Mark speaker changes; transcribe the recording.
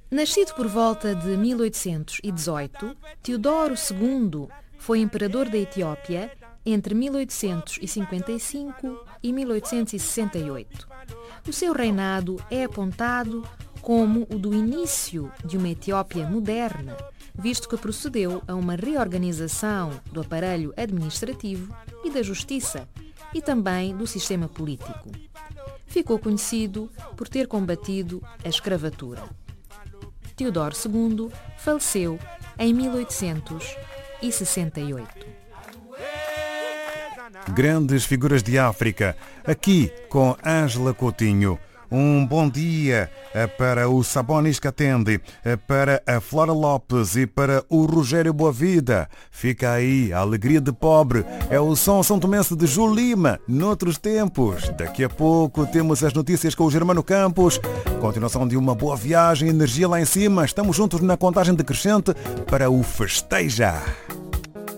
Speaker 1: Nascido por volta de 1818, Teodoro II foi imperador da Etiópia entre 1855 e 1868. O seu reinado é apontado como o do início de uma Etiópia moderna, visto que procedeu a uma reorganização do aparelho administrativo e da justiça e também do sistema político. Ficou conhecido por ter combatido a escravatura. Teodoro II faleceu em 1868.
Speaker 2: Grandes figuras de África, aqui com Ângela Coutinho. Um bom dia para o Sabonis Katende, para a Flora Lopes e para o Rogério Boavida. Fica aí a alegria de pobre. É o som São Tomense de Ju Lima, noutros tempos. Daqui a pouco temos as notícias com o Germano Campos. Continuação de uma boa viagem, energia lá em cima. Estamos juntos na contagem decrescente para o Festeja.